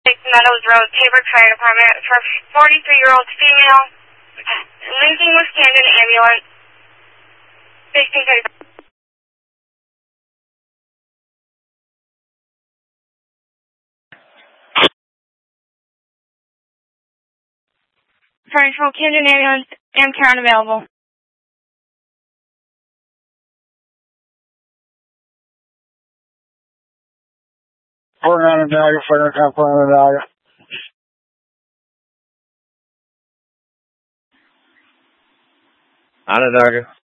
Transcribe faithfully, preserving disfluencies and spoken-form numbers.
six Meadows Road, Tabor Fire Department for forty-three-year-old female linking with Camden ambulance. sixteen thirty. Fire Patrol, Camden ambulance, and care unavailable. Fire on Adalia, fire on Adalia. Onondaga.